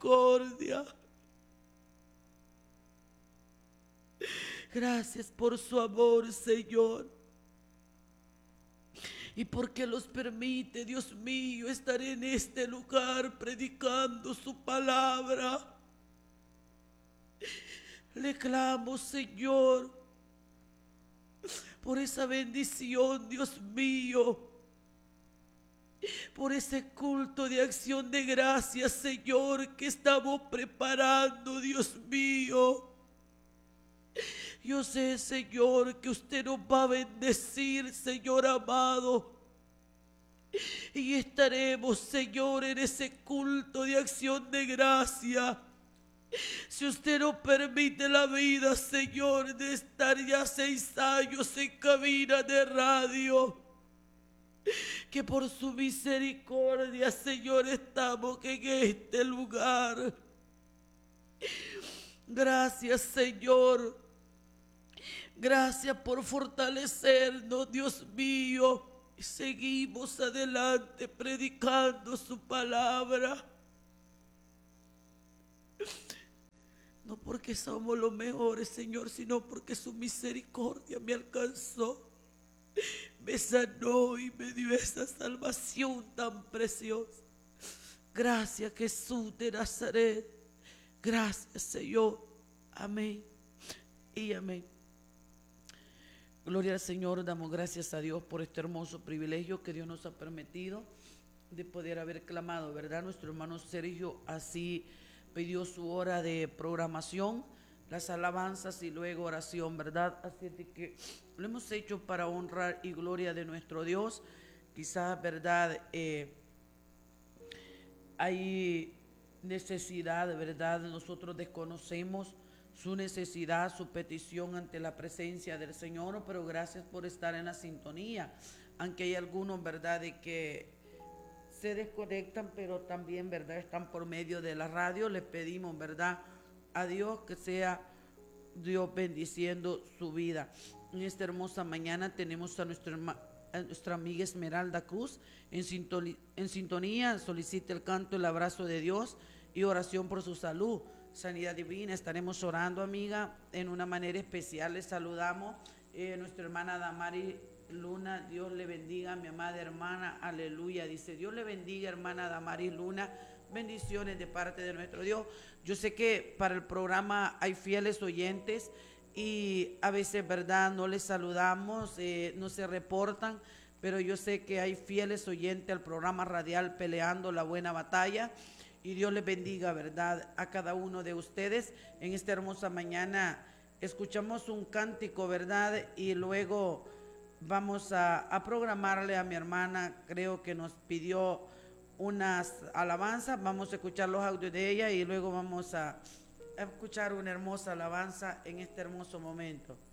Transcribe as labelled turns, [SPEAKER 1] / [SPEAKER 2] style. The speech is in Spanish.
[SPEAKER 1] misericordia. Gracias por su amor, Señor. Y porque los permite, Dios mío, estar en este lugar predicando su palabra. Le clamo, Señor, por esa bendición, Dios mío, por ese culto de acción de gracias, Señor, que estamos preparando, Dios mío. Yo sé, Señor, que usted nos va a bendecir, Señor amado. Y estaremos, Señor, en ese culto de acción de gracia. Si usted nos permite la vida, Señor, de estar ya 6 años en cabina de radio, que por su misericordia, Señor, estamos en este lugar. Gracias, Señor. Gracias por fortalecernos, Dios mío. Y seguimos adelante predicando su palabra. No porque somos los mejores, Señor, sino porque su misericordia me alcanzó, me sanó y me dio esa salvación tan preciosa. Gracias, Jesús de Nazaret. Gracias, Señor. Amén y amén. Gloria al Señor, damos gracias a Dios por este hermoso privilegio que Dios nos ha permitido de poder haber clamado, ¿verdad? Nuestro hermano Sergio así pidió su hora de programación, las alabanzas y luego oración, ¿verdad? Así de que lo hemos hecho para honrar y gloria de nuestro Dios. Quizás, ¿verdad? Hay necesidad, ¿verdad? Nosotros desconocemos su necesidad, su petición ante la presencia del Señor, pero gracias por estar en la sintonía, aunque hay algunos, ¿verdad?, de que se desconectan, pero también, ¿verdad?, están por medio de la radio. Les pedimos, ¿verdad?, a Dios que sea Dios bendiciendo su vida. En esta hermosa mañana tenemos a nuestra amiga Esmeralda Cruz en sintonía. Solicita el canto, el abrazo de Dios y oración por su salud, sanidad divina. Estaremos orando, amiga, en una manera especial. Les saludamos nuestra hermana Damari Luna. Dios le bendiga, mi amada hermana, aleluya. Dice, Dios le bendiga, hermana Damaris Luna, bendiciones de parte de nuestro Dios. Yo sé que para el programa hay fieles oyentes y a veces, ¿verdad?, no les saludamos, no se reportan, pero yo sé que hay fieles oyentes al programa radial Peleando la Buena Batalla. Y Dios les bendiga, ¿verdad?, a cada uno de ustedes. En esta hermosa mañana escuchamos un cántico, ¿verdad?, y luego vamos a programarle a mi hermana, creo que nos pidió unas alabanzas. Vamos a escuchar los audios de ella y luego vamos a escuchar una hermosa alabanza en este hermoso momento.